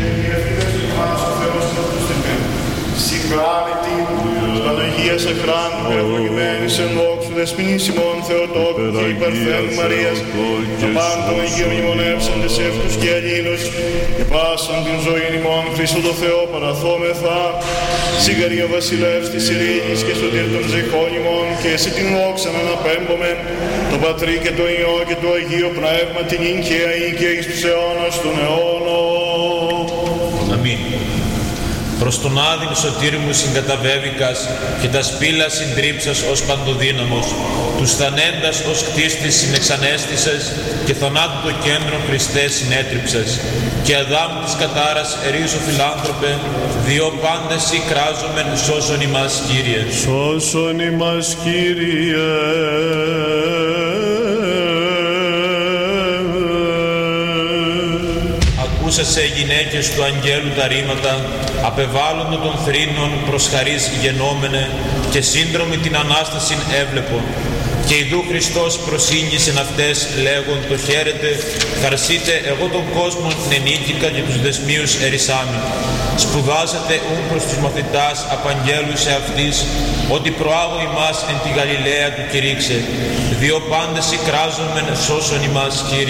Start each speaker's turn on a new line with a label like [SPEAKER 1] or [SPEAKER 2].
[SPEAKER 1] η ευθύνες του ημάς ο Θεός Θεοτούστημε. Συγκράνη την Παναγίας Εχράντου, ευλογημένης εν δόξου δεσποινής ημών Θεοτόκου και υπερθένου Μαρίας, και πάντων Αγίων μνημονεύσαντες εύκους και Ελλήνους, και πάσαν την ζωήν ημών Χριστό το Θεό παραθόμεθα, σιγαρία βασιλεύς της ειρήνης και σωτήρ των ζεχών ημών, και εσύ την δόξα να αναπέμπομεν, το Πατρί και το Υιό και το Αγίο Πνεύμα την ίν και αΐ και εις τους αιώνας των αιώνων.
[SPEAKER 2] Αμήν. Προς τον άδειν σωτήρι μου συγκαταβέβηκας και τα σπήλα συντρίψας ως παντοδύναμος, τους θανέντας ως κτίστης συνεξανέστησες και θανάτου το κέντρο Χριστέ συνέτριψες. Και Αδάμ της κατάρας ερήσου φιλάνθρωπε, διό πάντες σοι κράζομεν σώσον ημάς Κύριε.
[SPEAKER 3] Σώσον ημάς Κύριε.
[SPEAKER 2] Ακούσασε γυναίκες του αγγέλου τα ρήματα, απεβάλλοντο των θρήνων προς χαρίς γενόμενε και σύνδρομη την Ανάστασιν έβλεπον. Και ιδού Χριστός προσήγγισεν αυτές λέγον το χαίρετε, χαρσείτε εγώ τον κόσμο νενίκηκα και τους δεσμίους ερισάμιν. Σπουδάζετε ούν προς τους μαθητάς απαγγέλου σε αυτής, ότι προάγω ημάς εν τη Γαλιλαία του κηρύξε, διό πάντες ικράζομεν σώσον ημάς Κύριε.